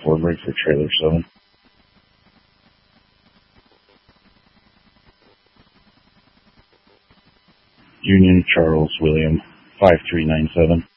forward for trailer 7. Union Charles William 5397.